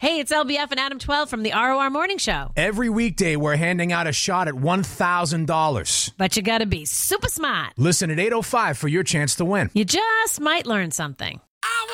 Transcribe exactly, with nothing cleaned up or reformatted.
Hey, it's L B F and Adam twelve from the R O R Morning Show. Every weekday, we're handing out a shot at one thousand dollars. But you gotta be super smart. Listen at eight oh five for your chance to win. You just might learn something. I